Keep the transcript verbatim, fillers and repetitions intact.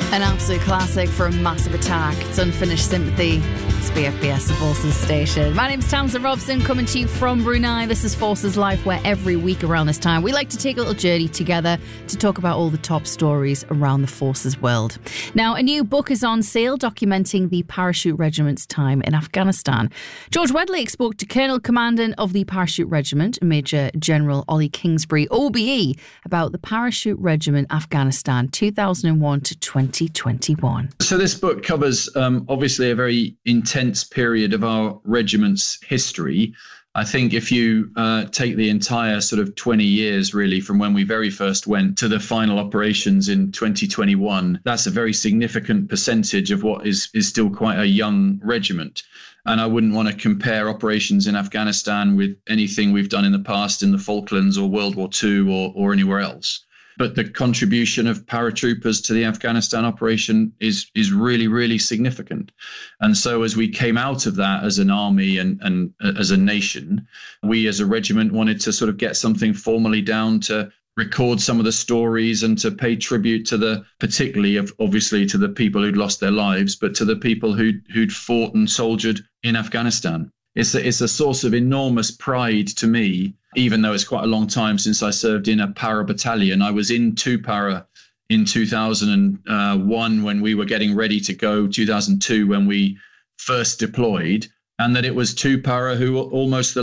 An absolute classic for a massive attack. It's Unfinished Sympathy. It's B F B S, the Forces station. My name's Tamsin Robson, coming to you from Brunei. This is Forces Life, where every week around this time we like to take a little journey together to talk about all the top stories around the Forces world. Now, a new book is on sale documenting the Parachute Regiment's time in Afghanistan. George Wedlake spoke to Colonel Commandant of the Parachute Regiment, Major General Ollie Kingsbury, O B E, about the Parachute Regiment Afghanistan two thousand one to twenty twenty-one. So this book covers um, obviously a very intense period of our regiment's history. I think if you uh, take the entire sort of twenty years, really, from when we very first went to the final operations in twenty twenty-one, that's a very significant percentage of what is, is still quite a young regiment. And I wouldn't want to compare operations in Afghanistan with anything we've done in the past in the Falklands or World War Two or, or anywhere else. But the contribution of paratroopers to the Afghanistan operation is is really, really significant. And so as we came out of that as an army and, and as a nation, we as a regiment wanted to sort of get something formally down to record some of the stories and to pay tribute to the, particularly of obviously to the people who'd lost their lives, but to the people who'd, who'd fought and soldiered in Afghanistan. It's a, it's a source of enormous pride to me, even though it's quite a long time since I served in a para battalion. I was in two para in two thousand one when we were getting ready to go, two thousand two when we first deployed, and that it was two para who were almost the